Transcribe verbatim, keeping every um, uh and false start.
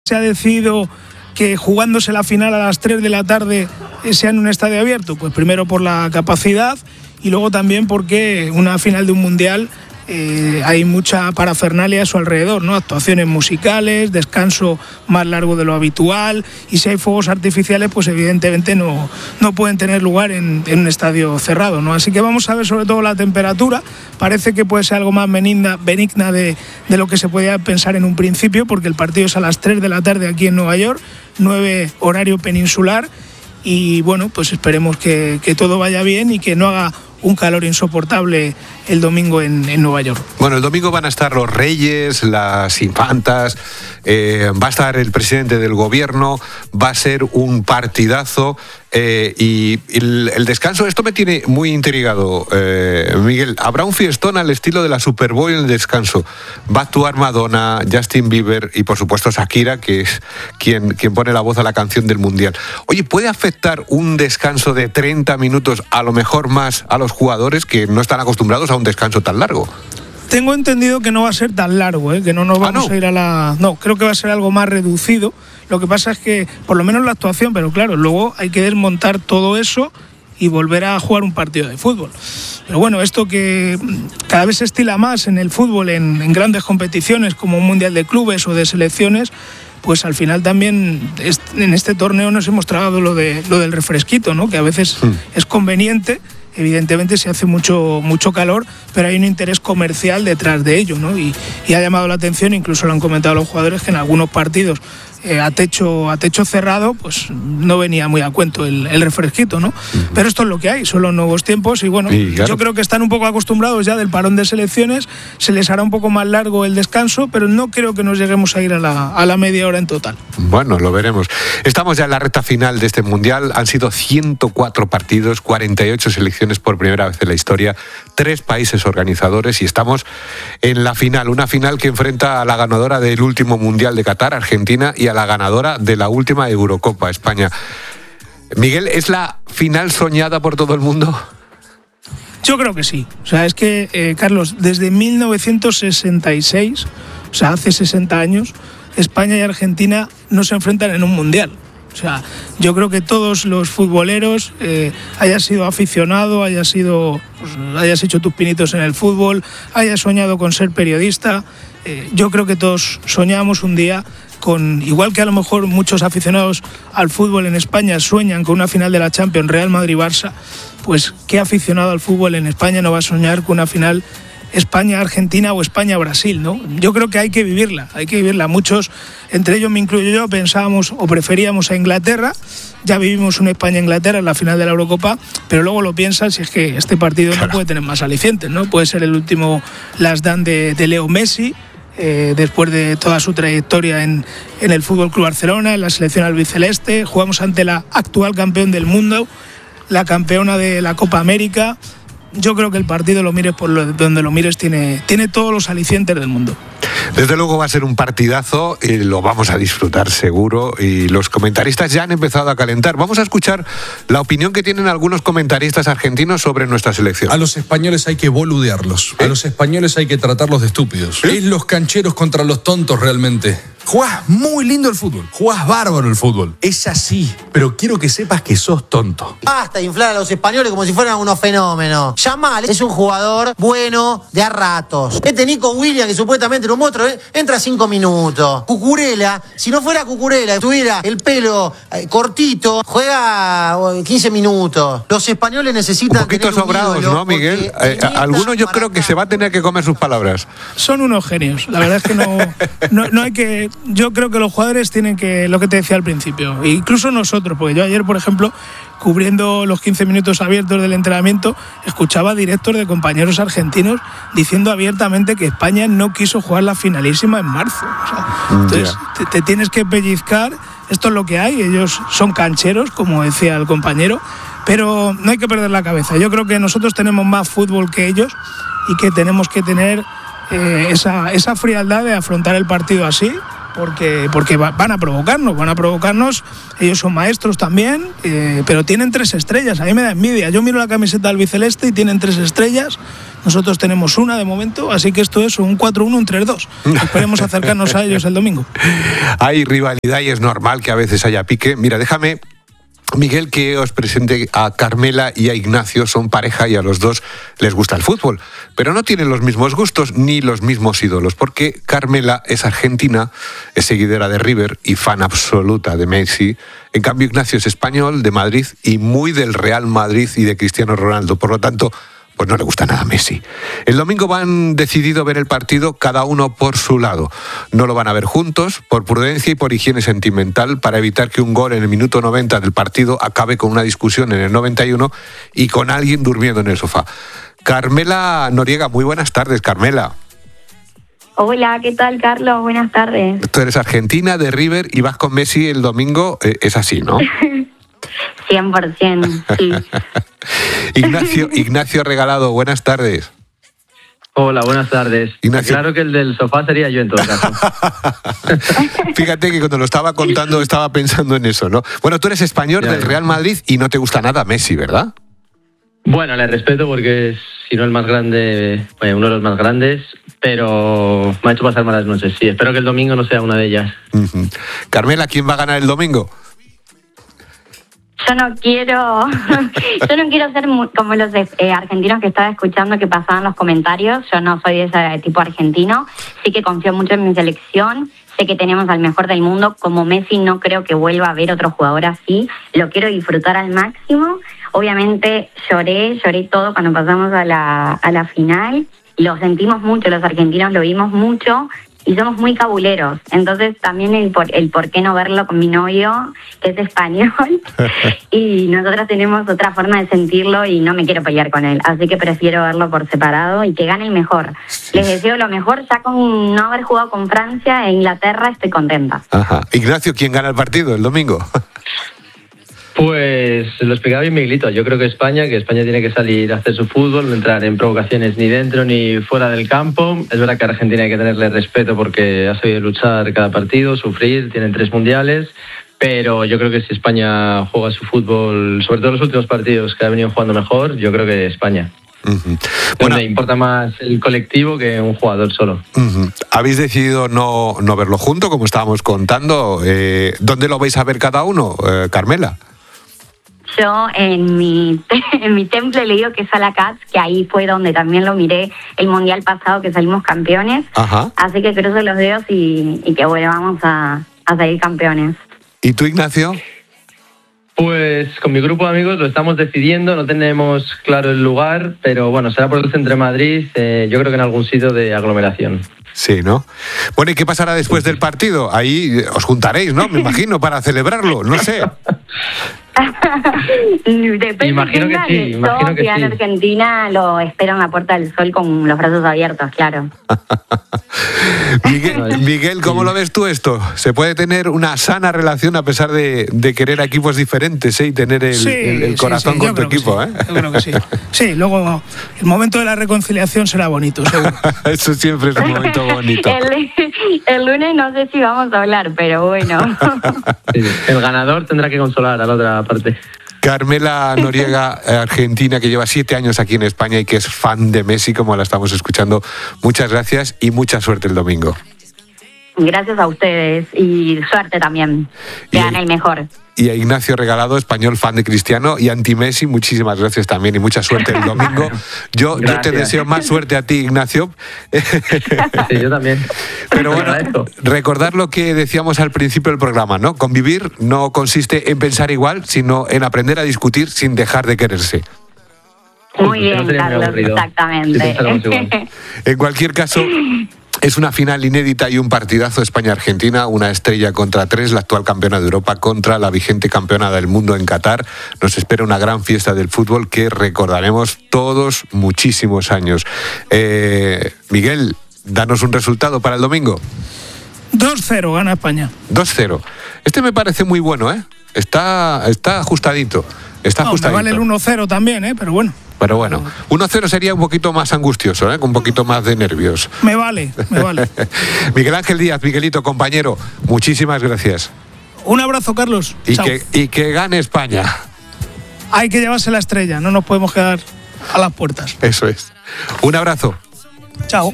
Se ha decidido que jugándose la final a las tres de la tarde sea en un estadio abierto, pues primero por la capacidad y luego también porque una final de un mundial eh, hay mucha parafernalia a su alrededor, ¿no? Actuaciones musicales, descanso más largo de lo habitual, y si hay fuegos artificiales, pues evidentemente no, no pueden tener lugar en, en un estadio cerrado, ¿no? Así que vamos a ver sobre todo la temperatura. Parece que puede ser algo más benigna, benigna de, de lo que se podía pensar en un principio, porque el partido es a las tres de la tarde aquí en Nueva York, nueve horario peninsular, y bueno, pues esperemos que, que todo vaya bien y que no haga un calor insoportable el domingo en, en Nueva York. Bueno, el domingo van a estar los reyes, las infantas, eh, va a estar el presidente del gobierno, va a ser un partidazo eh, y el, el descanso, esto me tiene muy intrigado, eh, Miguel. Habrá un fiestón al estilo de la Super Bowl en el descanso. Va a actuar Madonna, Justin Bieber y por supuesto Shakira, que es quien, quien pone la voz a la canción del Mundial. Oye, ¿puede afectar un descanso de treinta minutos a lo mejor más a los jugadores que no están acostumbrados a un descanso tan largo? Tengo entendido que no va a ser tan largo, ¿eh? Que no nos vamos ah, no. a ir a la... No, creo que va a ser algo más reducido. Lo que pasa es que, por lo menos la actuación, pero claro, luego hay que desmontar todo eso y volver a jugar un partido de fútbol. Pero bueno, esto que cada vez se estila más en el fútbol, en, en grandes competiciones como un mundial de clubes o de selecciones, pues al final también en este torneo nos hemos tragado lo, de, lo del refresquito, ¿no? Que a veces mm. es conveniente. Evidentemente se hace mucho, mucho calor, pero hay un interés comercial detrás de ello, ¿no? Y, y ha llamado la atención, incluso lo han comentado los jugadores, que en algunos partidos eh, a, techo, a techo cerrado, pues no venía muy a cuento el, el refresquito, ¿no? Uh-huh. Pero esto es lo que hay, son los nuevos tiempos y bueno, y claro, yo creo que están un poco acostumbrados ya del parón de selecciones, se les hará un poco más largo el descanso, pero no creo que nos lleguemos a ir a la, a la media hora en total. Bueno, lo veremos. Estamos ya en la recta final de este Mundial, han sido ciento cuatro partidos, cuarenta y ocho selecciones por primera vez en la historia, tres países organizadores y estamos en la final, una final que enfrenta a la ganadora del último Mundial de Qatar, Argentina, y a la ganadora de la última Eurocopa, España. Miguel, ¿es la final soñada por todo el mundo? Yo creo que sí. O sea, es que, eh, Carlos, desde mil novecientos sesenta y seis, o sea, hace sesenta años, España y Argentina no se enfrentan en un Mundial. O sea, yo creo que todos los futboleros, eh, hayas sido aficionado, hayas sido, pues, hayas hecho tus pinitos en el fútbol, hayas soñado con ser periodista, eh, yo creo que todos soñamos un día con, igual que a lo mejor muchos aficionados al fútbol en España sueñan con una final de la Champions Real Madrid-Barça, pues ¿qué aficionado al fútbol en España no va a soñar con una final España-Argentina o España-Brasil, ¿no? Yo creo que hay que vivirla, hay que vivirla. Muchos, entre ellos me incluyo yo, pensábamos o preferíamos a Inglaterra. Ya vivimos una España-Inglaterra en la final de la Eurocopa, pero luego lo piensas y es que este partido claro. no puede tener más alicientes, ¿no? Puede ser el último last dance de, de Leo Messi, eh, después de toda su trayectoria en, en el F C Barcelona, en la selección albiceleste. Jugamos ante la actual campeón del mundo, la campeona de la Copa América. Yo creo que el partido, lo mires por lo, donde lo mires, tiene, tiene todos los alicientes del mundo. Desde luego va a ser un partidazo y lo vamos a disfrutar seguro, y los comentaristas ya han empezado a calentar. Vamos a escuchar la opinión que tienen algunos comentaristas argentinos sobre nuestra selección. A los españoles hay que boludearlos, ¿Eh? a los españoles hay que tratarlos de estúpidos. ¿Eh? Es los cancheros contra los tontos realmente. Jugás muy lindo el fútbol, jugás bárbaro el fútbol, es así, pero quiero que sepas que sos tonto. Basta de inflar a los españoles como si fueran unos fenómenos. Yamal es un jugador bueno de a ratos. Este Nico Williams, que supuestamente era un monstruo, ¿eh? entra cinco minutos. Cucurella, si no fuera Cucurella, tuviera el pelo eh, cortito, juega quince minutos. Los españoles necesitan un poquito tener sobrados, un ídolo, ¿no, Miguel? Eh, algunos yo creo que se va a tener que comer sus palabras. Son unos genios, la verdad es que no, no, no hay que... Yo creo que los jugadores tienen que, lo que te decía al principio, e incluso nosotros, porque yo ayer, por ejemplo, cubriendo los quince minutos abiertos del entrenamiento, escuchaba directos de compañeros argentinos diciendo abiertamente que España no quiso jugar la finalísima en marzo. O sea, entonces, te, te tienes que pellizcar, esto es lo que hay, ellos son cancheros, como decía el compañero, pero no hay que perder la cabeza. Yo creo que nosotros tenemos más fútbol que ellos y que tenemos que tener eh, esa, esa frialdad de afrontar el partido así. Porque, porque van a provocarnos, van a provocarnos, ellos son maestros también, eh, pero tienen tres estrellas, a mí me da envidia. Yo miro la camiseta albiceleste y tienen tres estrellas, Nosotros tenemos una de momento, así que esto es un cuatro uno, un tres dos. Esperemos acercarnos a ellos el domingo. Hay rivalidad y es normal que a veces haya pique. Mira, déjame, Miguel, que os presente a Carmela y a Ignacio. Son pareja y a los dos les gusta el fútbol, pero no tienen los mismos gustos ni los mismos ídolos, porque Carmela es argentina, es seguidora de River y fan absoluta de Messi. En cambio, Ignacio es español, de Madrid y muy del Real Madrid y de Cristiano Ronaldo. Por lo tanto, pues no le gusta nada a Messi. El domingo van decidido ver el partido cada uno por su lado. No lo van a ver juntos, por prudencia y por higiene sentimental, para evitar que un gol en el minuto noventa del partido acabe con una discusión en el noventa y uno y con alguien durmiendo en el sofá. Carmela Noriega, muy buenas tardes, Carmela. Hola, ¿qué tal, Carlos? Buenas tardes. Tú eres argentina, de River, y vas con Messi el domingo, eh, es así, ¿no? cien por ciento, sí. Ignacio, Ignacio Regalado, buenas tardes. Hola, buenas tardes. Ignacio. Claro que el del sofá sería yo en todo caso. Fíjate que cuando lo estaba contando estaba pensando en eso, ¿no? Bueno, tú eres español Ya, del ya. Real Madrid y no te gusta nada Messi, ¿verdad? Bueno, le respeto porque es, si no el más grande, bueno, uno de los más grandes, pero me ha hecho pasar malas noches. Sí, espero que el domingo no sea una de ellas. Uh-huh. Carmela, ¿quién va a ganar el domingo? Yo no quiero, yo no quiero ser muy- como los eh, argentinos que estaba escuchando que pasaban los comentarios. Yo no soy de ese tipo argentino. Sí que confío mucho en mi selección. Sé que tenemos al mejor del mundo. Como Messi no creo que vuelva a haber otro jugador así. Lo quiero disfrutar al máximo. Obviamente lloré, lloré todo cuando pasamos a la, a la final. Lo sentimos mucho, los argentinos lo vimos mucho. Y somos muy cabuleros, entonces también el por, el por qué no verlo con mi novio, que es español, y nosotros tenemos otra forma de sentirlo y no me quiero pelear con él, así que prefiero verlo por separado y que gane el mejor. Les deseo lo mejor, ya con no haber jugado con Francia e Inglaterra estoy contenta. Ajá. Ignacio, ¿quién gana el partido el domingo? Pues lo explicaba bien Miguelito. Yo creo que España, que España tiene que salir a hacer su fútbol, no entrar en provocaciones ni dentro ni fuera del campo. Es verdad que a Argentina hay que tenerle respeto porque ha sabido luchar cada partido, sufrir, tienen tres mundiales. Pero yo creo que si España juega su fútbol, sobre todo en los últimos partidos que ha venido jugando mejor, yo creo que España. Uh-huh. Bueno, Bueno, me importa más el colectivo que un jugador solo. uh-huh. Habéis decidido no, no verlo junto, como estábamos contando. Eh, ¿Dónde lo vais a ver cada uno, eh, Carmela? Yo en mi, en mi temple le digo que es a la Cats, que ahí fue donde también lo miré el mundial pasado que salimos campeones. Ajá. Así que cruzo los dedos y, y que bueno, vamos a, a salir campeones. ¿Y tú, Ignacio? Pues con mi grupo de amigos lo estamos decidiendo, no tenemos claro el lugar, pero bueno, será por el centro de Madrid, eh, yo creo que en algún sitio de aglomeración. Sí, ¿no? Bueno, ¿y qué pasará después del partido? Ahí eh, os juntaréis, ¿no? Me imagino, para celebrarlo, no sé. Depende Imagino de que sí, yo, imagino que si en sí. Argentina lo espero en la Puerta del Sol con los brazos abiertos, claro. Miguel, Miguel, ¿cómo lo ves tú esto? ¿Se puede tener una sana relación a pesar de, de querer a equipos diferentes, ¿eh? Y tener el, Sí, el- el sí, corazón sí, con yo tu creo que equipo, sí, ¿eh? Yo creo que sí. Sí, luego el momento de la reconciliación será bonito, seguro. Eso siempre es un momento bonito. el, el lunes no sé si vamos a hablar, pero bueno. Sí, el ganador tendrá que consolar a la otra parte. Carmela Noriega, eh, argentina, que lleva siete años aquí en España y que es fan de Messi, como la estamos escuchando. Muchas gracias y mucha suerte el domingo. Gracias a ustedes y suerte también. Que Y- gane el mejor. Y a Ignacio Regalado, español, fan de Cristiano, y anti-Messi, muchísimas gracias también y mucha suerte el domingo. Yo, yo te Gracias. deseo más suerte a ti, Ignacio. Sí, yo también. Pero Te bueno, agradezco. recordar lo que decíamos al principio del programa, ¿no? Convivir no consiste en pensar igual, sino en aprender a discutir sin dejar de quererse. Muy Que no bien, sería muy Carlos, aburrido. Sí, exactamente. pensáramos igual. En cualquier caso, es una final inédita y un partidazo España-Argentina, una estrella contra tres, la actual campeona de Europa contra la vigente campeona del mundo en Qatar. Nos espera una gran fiesta del fútbol que recordaremos todos muchísimos años. Eh, Miguel, danos un resultado para el domingo. dos cero gana España. dos cero. Este me parece muy bueno, ¿eh? Está, está ajustadito. Está No, me ajustadito. vale el uno cero también, ¿eh? Pero bueno, Pero bueno, uno cero sería un poquito más angustioso, ¿eh? Con un poquito más de nervios. me vale, me vale. Miguel Ángel Díaz, Miguelito, compañero, muchísimas gracias. Un abrazo, Carlos. Y Chao. que, y que gane España. Hay que llevarse la estrella, no nos podemos quedar a las puertas. Eso es. Un abrazo. Chao.